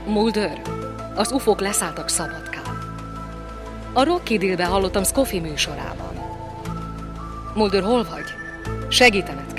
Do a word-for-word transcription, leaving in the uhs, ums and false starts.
Mulder, az ufók leszálltak Szabadkán. A Rocky Dealben hallottam Scofield műsorában. Mulder, hol vagy? Segítened kell.